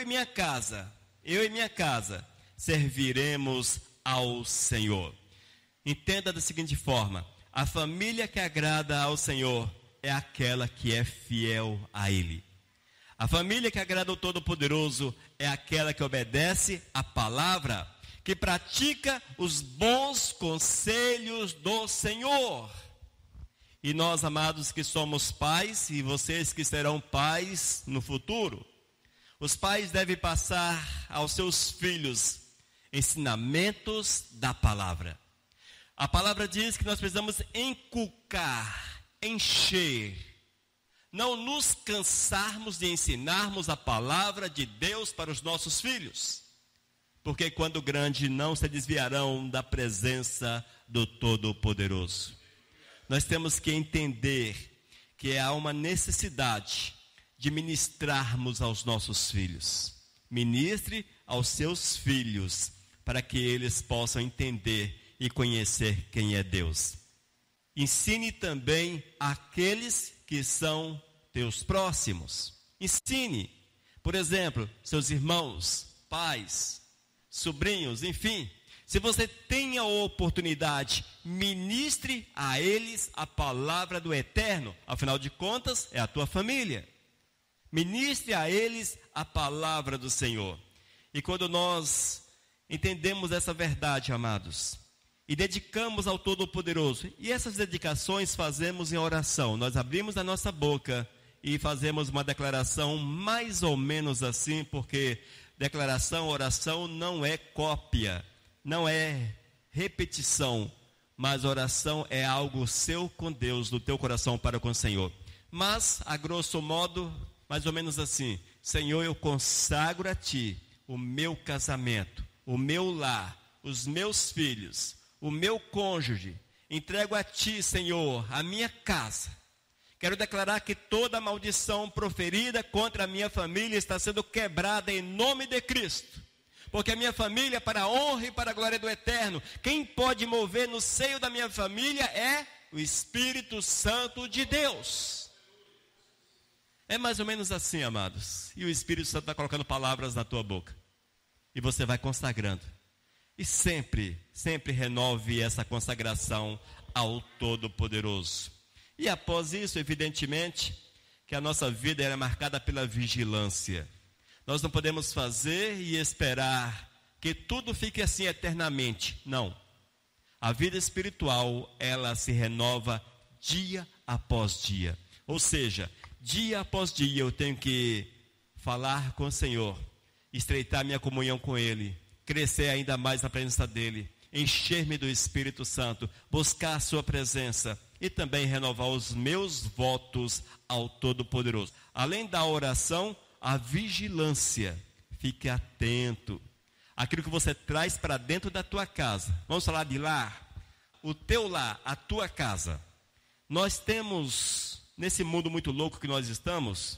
e minha casa, serviremos ao Senhor. Entenda da seguinte forma: a família que agrada ao Senhor é aquela que é fiel a Ele. A família que agrada ao Todo-Poderoso é aquela que obedece à palavra, que pratica os bons conselhos do Senhor. E nós, amados, que somos pais, e vocês que serão pais no futuro, os pais devem passar aos seus filhos ensinamentos da palavra. A palavra diz que nós precisamos inculcar, encher, não nos cansarmos de ensinarmos a palavra de Deus para os nossos filhos. Porque quando grande não se desviarão da presença do Todo-Poderoso. Nós temos que entender que há uma necessidade de ministrarmos aos nossos filhos. Ministre aos seus filhos, para que eles possam entender e conhecer quem é Deus. Ensine também aqueles que são teus próximos. Ensine, por exemplo, seus irmãos, pais, sobrinhos, enfim. Se você tem a oportunidade, ministre a eles a palavra do Eterno. Afinal de contas, é a tua família. Ministre a eles a palavra do Senhor. E quando nós entendemos essa verdade, amados, e dedicamos ao Todo-Poderoso, e essas dedicações fazemos em oração. Nós abrimos a nossa boca e fazemos uma declaração mais ou menos assim, porque declaração, oração não é cópia, não é repetição, mas oração é algo seu com Deus, do teu coração para com o Senhor. Mas, a grosso modo, mais ou menos assim: Senhor, eu consagro a Ti o meu casamento, o meu lar, os meus filhos, o meu cônjuge. Entrego a Ti, Senhor, a minha casa. Quero declarar que toda maldição proferida contra a minha família está sendo quebrada em nome de Cristo. Porque a minha família é para a honra e para a glória do Eterno. Quem pode mover no seio da minha família é o Espírito Santo de Deus. É mais ou menos assim, amados. E o Espírito Santo está colocando palavras na tua boca. E você vai consagrando. E sempre renove essa consagração ao Todo-Poderoso. E após isso, evidentemente, que a nossa vida era marcada pela vigilância. Nós não podemos fazer e esperar que tudo fique assim eternamente. Não. A vida espiritual, ela se renova dia após dia. Ou seja, dia após dia eu tenho que falar com o Senhor, estreitar minha comunhão com Ele, crescer ainda mais na presença dEle, encher-me do Espírito Santo, buscar a sua presença e também renovar os meus votos ao Todo-Poderoso. Além da oração, a vigilância. Fique atento. Aquilo que você traz para dentro da tua casa. Vamos falar de lar. O teu lar, a tua casa. Nós temos, nesse mundo muito louco que nós estamos,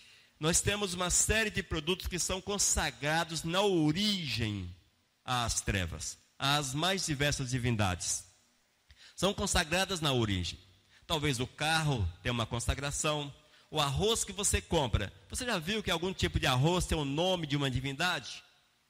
nós temos uma série de produtos que são consagrados na origem às trevas, às mais diversas divindades. São consagradas na origem. Talvez o carro tenha uma consagração. O arroz que você compra, você já viu que algum tipo de arroz tem o nome de uma divindade?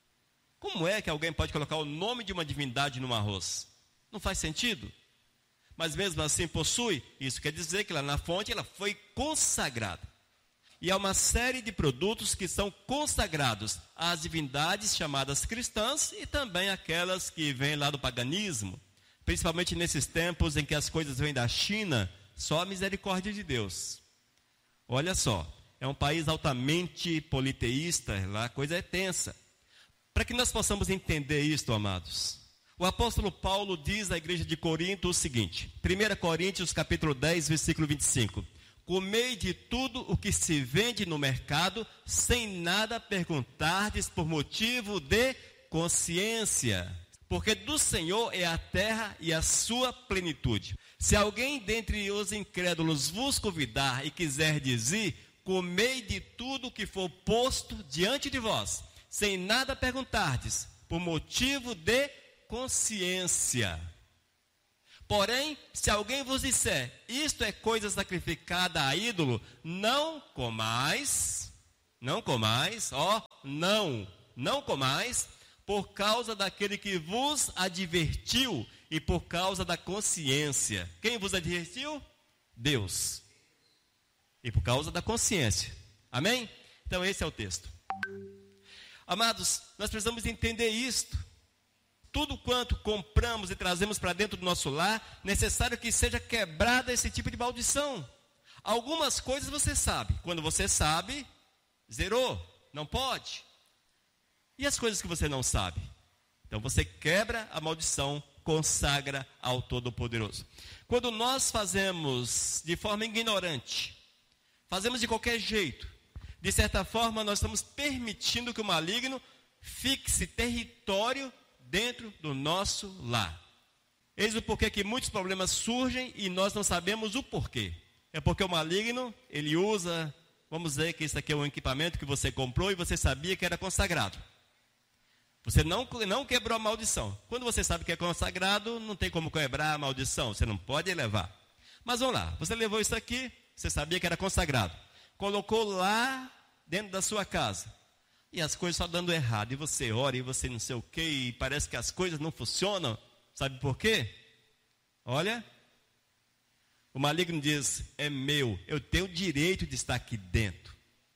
Como é que alguém pode colocar o nome de uma divindade no arroz? Não faz sentido. Mas mesmo assim possui. Isso quer dizer que lá na fonte ela foi consagrada. E há uma série de produtos que são consagrados às divindades chamadas cristãs e também aquelas que vêm lá do paganismo. Principalmente nesses tempos em que as coisas vêm da China, só a misericórdia de Deus. Olha só, é um país altamente politeísta, lá a coisa é tensa. Para que nós possamos entender isto, amados, o apóstolo Paulo diz à igreja de Corinto o seguinte, 1 Coríntios capítulo 10, versículo 25. Comei de tudo o que se vende no mercado, sem nada perguntardes por motivo de consciência. Porque do Senhor é a terra e a sua plenitude. Se alguém dentre os incrédulos vos convidar e quiser dizer, comei de tudo que for posto diante de vós, sem nada perguntardes, por motivo de consciência. Porém, se alguém vos disser, isto é coisa sacrificada a ídolo, não comais, Não comais, não comais, por causa daquele que vos advertiu e por causa da consciência. Quem vos advertiu? Deus. E por causa da consciência. Amém? Então esse é o texto. Amados, nós precisamos entender isto. Tudo quanto compramos e trazemos para dentro do nosso lar, necessário que seja quebrada esse tipo de maldição. Algumas coisas você sabe. Quando você sabe, zerou, não pode. E as coisas que você não sabe? Então você quebra a maldição, consagra ao Todo-Poderoso. Quando nós fazemos de forma ignorante, fazemos de qualquer jeito, de certa forma nós estamos permitindo que o maligno fixe território dentro do nosso lar. Eis o porquê que muitos problemas surgem e nós não sabemos o porquê. É porque o maligno, ele usa, vamos dizer que isso aqui é um equipamento que você comprou e você sabia que era consagrado. Você não quebrou a maldição. Quando você sabe que é consagrado, não tem como quebrar a maldição, você não pode levar. Mas vamos lá, você levou isso aqui, você sabia que era consagrado. Colocou lá dentro da sua casa. E as coisas só dando errado. E você ora e você não sei o quê, e parece que as coisas não funcionam. Sabe por quê? Olha, o maligno diz, é meu, eu tenho o direito de estar aqui dentro.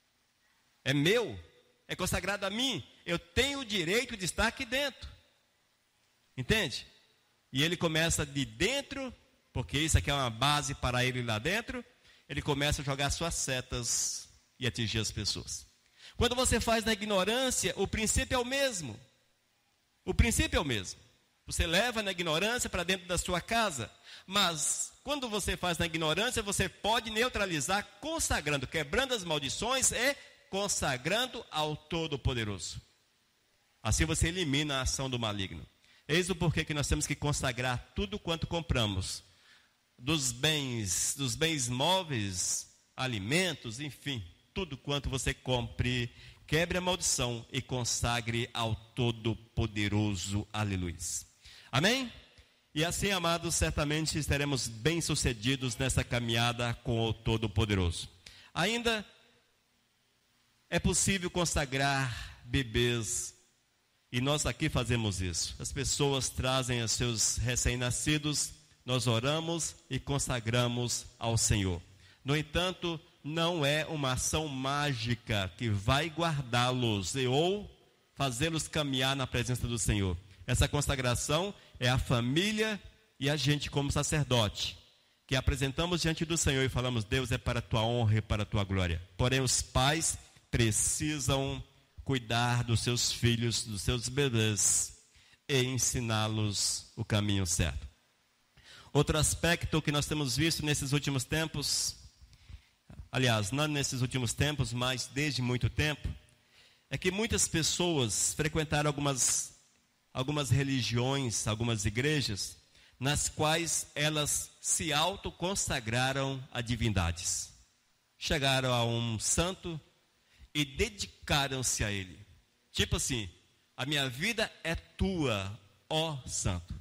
É meu, é consagrado a mim, eu tenho o direito de estar aqui dentro. Entende? E ele começa de dentro, porque isso aqui é uma base para ele lá dentro, ele começa a jogar suas setas e atingir as pessoas. Quando você faz na ignorância, o princípio é o mesmo. O princípio é o mesmo. Você leva na ignorância para dentro da sua casa, mas quando você faz na ignorância, você pode neutralizar consagrando, quebrando as maldições e consagrando ao Todo-Poderoso. Assim você elimina a ação do maligno. Eis o porquê que nós temos que consagrar tudo quanto compramos, dos bens móveis, alimentos, enfim, tudo quanto você compre, quebre a maldição e consagre ao Todo-Poderoso. Aleluia. Amém? E assim, amados, certamente estaremos bem-sucedidos nessa caminhada com o Todo-Poderoso. Ainda é possível consagrar bebês, e nós aqui fazemos isso. As pessoas trazem os seus recém-nascidos, nós oramos e consagramos ao Senhor. No entanto, não é uma ação mágica que vai guardá-los ou fazê-los caminhar na presença do Senhor. Essa consagração é a família e a gente como sacerdote, que apresentamos diante do Senhor e falamos, Deus, é para a tua honra e para a tua glória. Porém, os pais precisam cuidar dos seus filhos, dos seus bebês e ensiná-los o caminho certo. Outro aspecto que nós temos visto nesses últimos tempos, aliás, não nesses últimos tempos, mas desde muito tempo, é que muitas pessoas frequentaram algumas religiões, algumas igrejas, nas quais elas se autoconsagraram a divindades. Chegaram a um santo e dedicaram-se a ele. Tipo assim, a minha vida é tua, ó santo.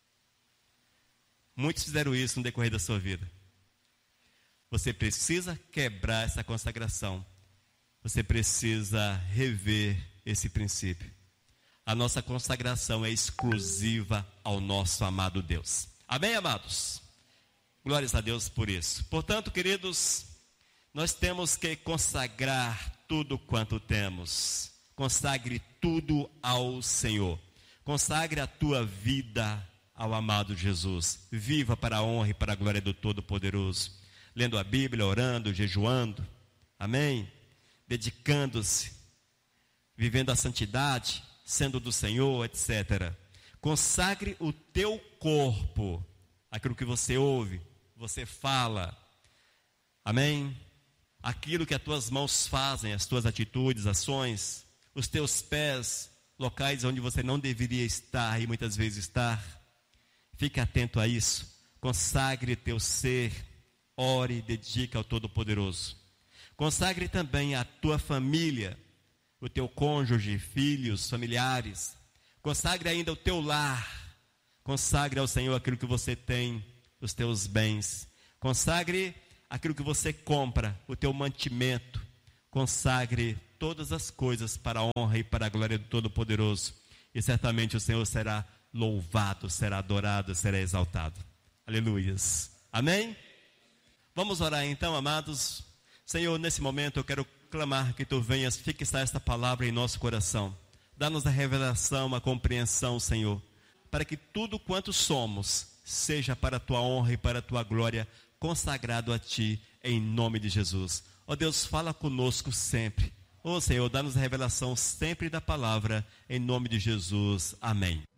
Muitos fizeram isso no decorrer da sua vida. Você precisa quebrar essa consagração. Você precisa rever esse princípio. A nossa consagração é exclusiva ao nosso amado Deus. Amém, amados? Glórias a Deus por isso. Portanto, queridos, nós temos que consagrar tudo quanto temos. Consagre tudo ao Senhor. Consagre a tua vida ao amado Jesus. Viva para a honra e para a glória do Todo-Poderoso. Lendo a Bíblia, orando, jejuando. Amém? Dedicando-se. Vivendo a santidade, sendo do Senhor, etc. Consagre o teu corpo. Aquilo que você ouve, você fala. Amém? Aquilo que as tuas mãos fazem, as tuas atitudes, ações, os teus pés, locais onde você não deveria estar e muitas vezes estar. Fique atento a isso. Consagre teu ser, ore e dedique ao Todo-Poderoso. Consagre também a tua família, o teu cônjuge, filhos, familiares. Consagre ainda o teu lar. Consagre ao Senhor aquilo que você tem, os teus bens. Consagre aquilo que você compra, o teu mantimento. consagre todas as coisas para a honra e para a glória do Todo-Poderoso. E certamente o Senhor será louvado, será adorado, será exaltado. Aleluias. Amém? Vamos orar então, amados. Senhor, nesse momento eu quero clamar que Tu venhas fixar esta palavra em nosso coração. Dá-nos a revelação, a compreensão, Senhor, para que tudo quanto somos seja para a Tua honra e para a Tua glória, consagrado a Ti, em nome de Jesus. Ó Deus, fala conosco sempre. Ó Senhor, dá-nos a revelação sempre da palavra, em nome de Jesus. Amém.